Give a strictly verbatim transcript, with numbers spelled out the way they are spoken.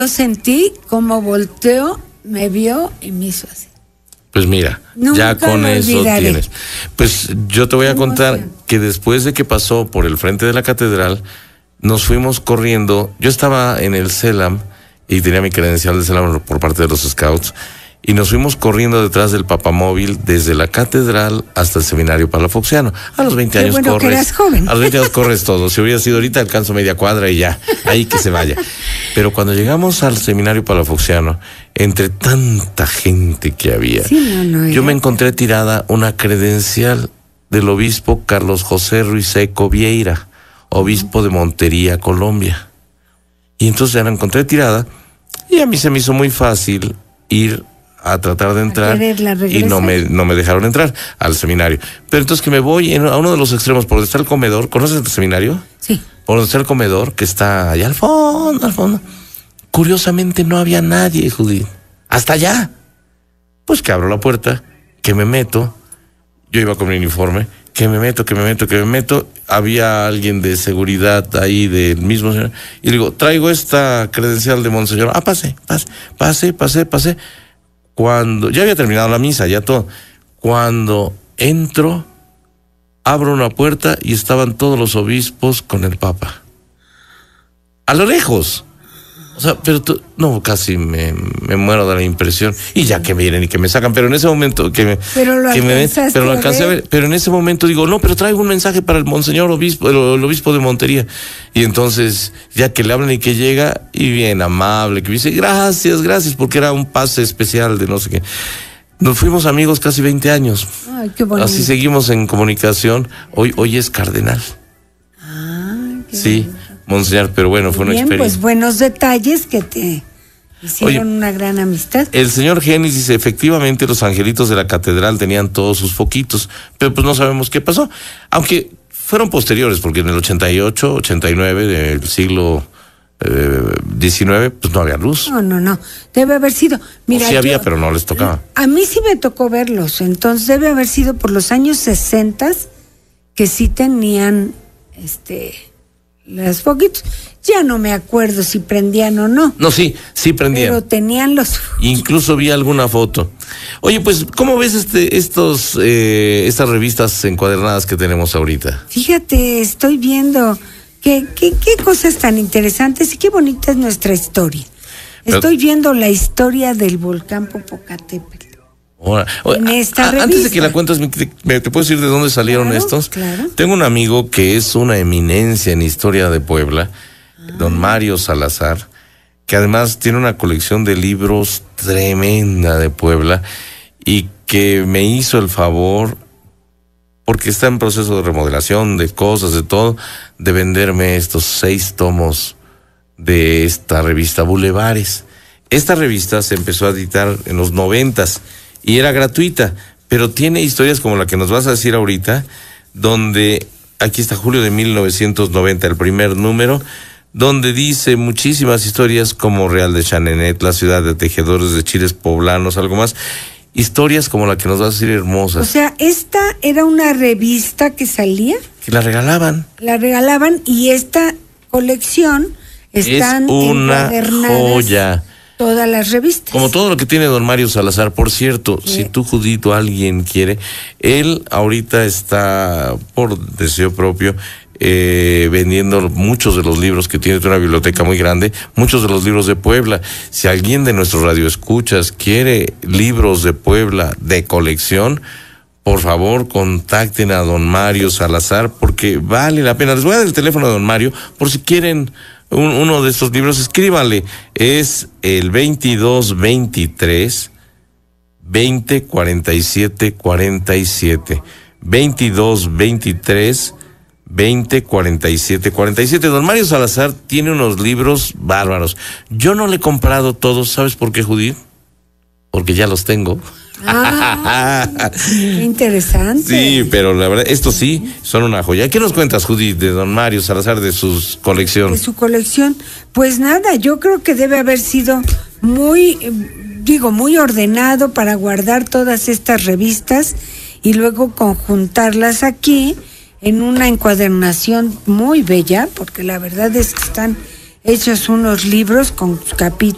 Yo sentí como volteó, me vio y me hizo así. Pues mira, Nunca ya con eso olvidaré. tienes. Pues yo te voy a Qué contar emoción. que después de que pasó por el frente de la catedral, nos fuimos corriendo. Yo estaba en el CELAM y tenía mi credencial de CELAM por parte de los Scouts, y nos fuimos corriendo detrás del papamóvil desde la catedral hasta el seminario palafoxiano. A los veinte Qué años bueno que corres. eras joven. A los veinte años corres todo. Si hubiera sido ahorita, alcanzo media cuadra y ya, ahí que se vaya. Pero cuando llegamos al seminario palafoxiano, entre tanta gente que había, Sí, no, no, yo era- me encontré tirada una credencial del obispo Carlos José Ruiseco Vieira, obispo de Montería, Colombia. Y entonces ya la encontré tirada, y a mí se me hizo muy fácil ir a tratar de entrar, quererla y regresar. no me, no me dejaron entrar al seminario. Pero entonces que me voy en- a uno de los extremos, por donde está el comedor. ¿Conoces el seminario? Sí. Por donde está el comedor, que está allá al fondo, al fondo. Curiosamente no había nadie, Judith. Hasta allá. Pues que abro la puerta, que me meto. Yo iba con mi uniforme. Que me meto, que me meto, que me meto. Había alguien de seguridad ahí del mismo señor. Y le digo, traigo esta credencial de Monseñor. Ah, pase, pase, pase, pase, pase. Cuando, ya había terminado la misa, ya todo. Cuando entro, abro una puerta y estaban todos los obispos con el Papa. A lo lejos. O sea, pero tú, no, casi me, me muero de la impresión. Y ya que vienen y que me sacan, pero en ese momento que me, Pero lo que me ven, alcanzaste pero lo a alcancé a ver. ver, pero en ese momento digo, no, pero traigo un mensaje para el monseñor obispo, el, el obispo de Montería. Y entonces, ya que le hablan y que llega, y bien amable, que dice, gracias, gracias, porque era un pase especial de no sé qué. Nos fuimos amigos casi veinte años. Ay, qué bonito. Así seguimos en comunicación. Hoy, hoy es cardenal. Ay, qué Sí, monseñor, pero bueno, fue una bien, experiencia. pues buenos detalles que te hicieron Oye, una gran amistad. El señor Genis dice, efectivamente los angelitos de la catedral tenían todos sus foquitos, pero pues no sabemos qué pasó. Aunque fueron posteriores, porque en el ochenta y ocho, ochenta y nueve del siglo eh, diecinueve, pues no había luz. No, no, no. Debe haber sido. Mira, o sí había, yo- pero no les tocaba. A mí sí me tocó verlos, entonces debe haber sido por los años sesenta que sí tenían este las foquitos. Ya no me acuerdo si prendían o no, No, sí, sí prendían. pero tenían los. Incluso vi alguna foto. Oye, pues, ¿cómo ves este, estos, eh, estas revistas encuadernadas que tenemos ahorita? Fíjate, estoy viendo qué, qué, qué cosas tan interesantes y qué bonita es nuestra historia. Pero- Estoy viendo la historia del volcán Popocatépetl. Ahora, oye, En esta a- antes de revista. que la cuentes, ¿me, me- ¿te puedo decir de dónde salieron Claro, estos? claro. Tengo un amigo que es una eminencia en historia de Puebla, don Mario Salazar, que además tiene una colección de libros tremenda de Puebla y que me hizo el favor, porque está en proceso de remodelación, de cosas, de todo, de venderme estos seis tomos de esta revista Bulevares. Esta revista se empezó a editar en los noventas y era gratuita, pero tiene historias como la que nos vas a decir ahorita, donde, aquí está julio de mil novecientos noventa, el primer número, donde dice muchísimas historias como Real de Chanenet, la ciudad de tejedores de chiles poblanos, algo más. Historias como la que nos vas a decir hermosas, O sea, esta era una revista que salía, que la regalaban. la regalaban y esta colección están es una encuadernadas joya. todas las revistas. Como todo lo que tiene don Mario Salazar. Por cierto, Sí. si tú, Judito, alguien quiere, él ahorita está, por deseo propio, eh, vendiendo muchos de los libros que tiene, una biblioteca muy grande, muchos de los libros de Puebla. Si alguien de nuestros radioescuchas quiere libros de Puebla de colección, por favor contacten a don Mario Salazar, porque vale la pena. Les voy a dar el teléfono de don Mario, por si quieren un, uno de estos libros, escríbanle. Es el veintidós veintitrés veinte cuarenta y siete cuarenta y siete. veintidós veintitrés veinte cuarenta y siete cuarenta y siete. Don Mario Salazar tiene unos libros bárbaros. Yo no le he comprado todos, ¿sabes por qué, Judith? Porque ya los tengo. Ah, qué interesante. Sí, pero la verdad, estos sí son una joya. ¿Qué nos cuentas, Judith, de don Mario Salazar, de sus colección? De su colección. Pues nada, yo creo que debe haber sido muy, eh, digo, muy ordenado para guardar todas estas revistas y luego conjuntarlas aquí en una encuadernación muy bella, porque la verdad es que están hechos unos libros con capítulos.